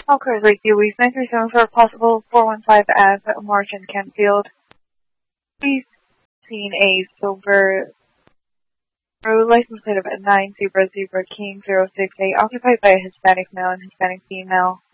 Okay, Lake Louise, 937 for a possible 415 as Martian Kenfield. Please seen a silver road license plate of 9 Zebra King 068 occupied by a Hispanic male and Hispanic female.